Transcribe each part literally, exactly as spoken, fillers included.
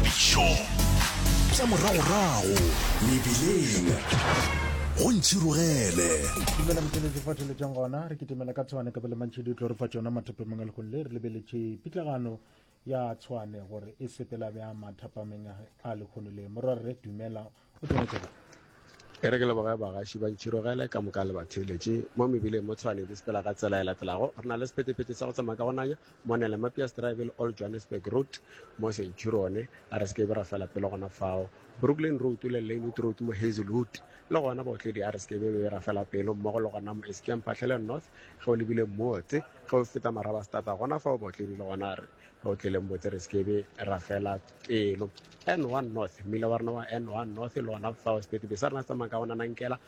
boithabišo tša moragorago mebileng go ntšhirogele dumela moteletši fateletšang gona re ketemela ka tshwane ka bele mantšhi di tlo re fa tšona mathape mangalekong le re lebeletše pitlagano ya tshwane gore e sepela bja mathapameng a lekgono le morwa re dumela o tsenetsela e re ke leboga bagaši ba ntšhirogele ka moka le batheletše mo mebileng mo tshwane di sepela ka tsela e latelago re na le sephethephethe sa go tsamaya ka gonanya mo ne le mapias drive le all johannesburg road mo sentšhirone a re se ke be ra fela pele gona fao brooklyn road le lanewood road mo hazelwood le gona baotledi a re se ke be be ra fela pelo mmogo le gona mo eskiam phatlhele north ge o lebile motse ge o feta maraba stata gona fao baotledi le gona re ge o tlele motse re se ke be ra fela pelo n one north mmile wa rena wa n one north le gona fao sephethephethe sa rena tsamaya ka gona nankela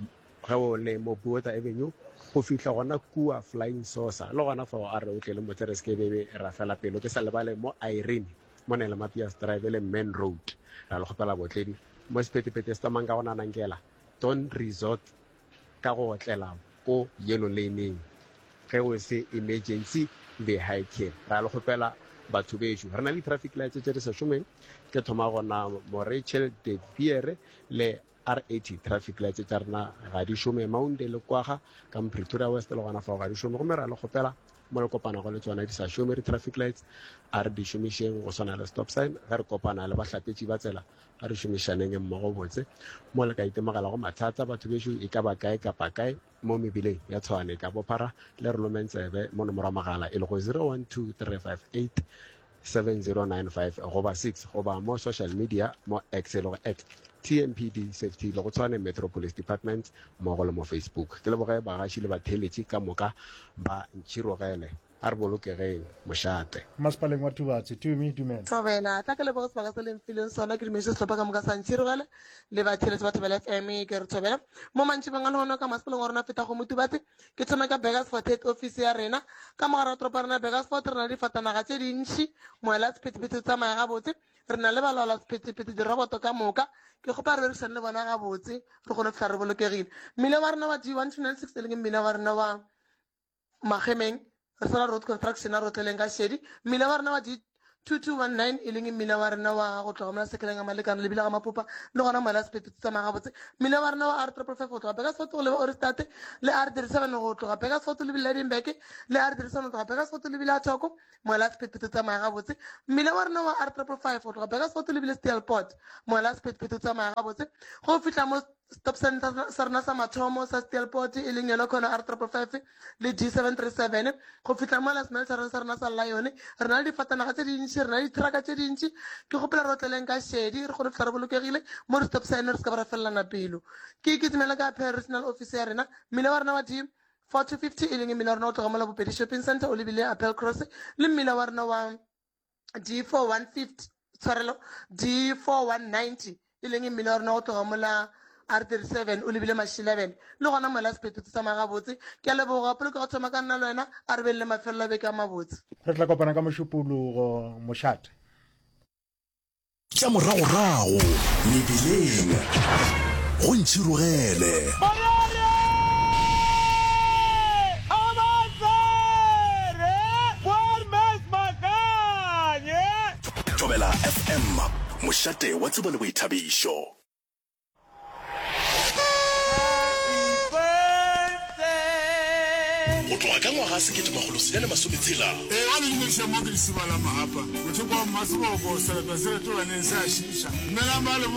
ge o le mo buota avenue go fitlha gona kua flying saucer le gona fao a re o tlele motse re se ke be be ra fela pelo ke sa lebale mo irene mo ne le mapias drive le main road ra le gopela botledi mo sephethephethe se tsamang ka gona nankela don resort ka go otlela ko yellow laneng ge o se emergency vehicle ra le gopela batho bešo re na le traffic lights tše di sa šomeng ke thoma gona mo rachel de viere le r eighty traffic lights tša rena ga di šome mounte le kwaga ka mo pretoria west le gona fao ga di šome gomme ra le gopela mo re kopana go le tsona di sa šome re traffic lights a re di šomišeng go swana le stop sign ge re kopana le bahlapetši ba tsela a re šomišaneng mmogo botse mo le ka itemogela go mathata batho bešo e ka ba kae kapa kae mo mebileng ya tshwane ka bophara le re lomentsebe mo nomoro magala e le go zero one two three five eight seven zero nine five goba six goba mo social media mo x le go x T M P D safety le go tshwane Metropolis Department mo go le mo Facebook ke le bogae bagaši le batheletši ka moka ba ntšhirogele a re bolokegeng mošate masepaleng wa Tubatse tumi dumela thobela tla ke le bogo sebaka se leng fileng sona ke dimešo setlhopha ka moka sa ntšhirogele le batheletši ba thobela F M ke re thobela mo mantši banga le gona ka masepaleng wa rona feta go mo Tubatse ke thoma ka Burgersfort head office ya rena ka mogara wa toropa rena Burgersfort re na le difatanaga tše dintšhi moela sephethephethe tsamaya gabotse re na le balwala sephethephethe diroboto ka moka ke gopa re berekisane le bona gabotse re kgone fitlha re bolokegile mmile wa rena wa G one two nine six e leng mmile wa rena wa Magemeng re sala road construction a rotleleng ka shedi mmile wa rena wa G two two one nine e leng mmile wa rena wa go tloga mola sekeleng a malekana le bila ga mapopa le gona moela sephethephethe tsamaya gabotse mmile wa rena wa R triple five go tloga Burgersfort go leba Oristate le R thirty-seven go tloga Burgersfort le bila Edinburgh le R thirty-seven go tloga Burgersfort le bila Thoko moela sephethephethe tsamaya gabotse mmile wa rena wa R triple five go tloga Burgersfort le bila Steelport moela sephethephethe tsamaya gabotse go fitla mo stop center sa rena sa mathomo sa Steelport e leng yona khona R triple five le G seven thirty-seven go fitla mo la smelter sa rena sa Lion re na le difatanaga tse dintšhi re na le ditraka tše dintšhi ke gopela re otleleng ka shedi re kgone fitlha re bolokegile mo re stop sign re se ka ba ra felelana pelo ke ikitsimela ka personal office ya rena mmile wa rena wa G four two fifty e leng mmile wa rena o tloga mola Bopedi shopping center o lebile Apple Cross le mmile wa rena wa G four one fifty tshwarelo G four one ninety e leng mmile wa rena o tloga mola R thirty-seven o lebile Mashileben le gona moela sephethephethe tsamaya gabotse ke a leboga pele ka go thoma ka nna le wena a re belele mafelelo a beke a mabotse re tla kopana ka mošupologo mošate tša moragorago mebileng go ntšhirogele thobela F M mošate wa tsebo le boithabišo go tloga ka ngwaga sekete magolo senyane masometshela e a le dimešwa mo ke lesibala magapa motho kwa mmaseboko seletwa se le tobaneng se a šiša mmelang ba le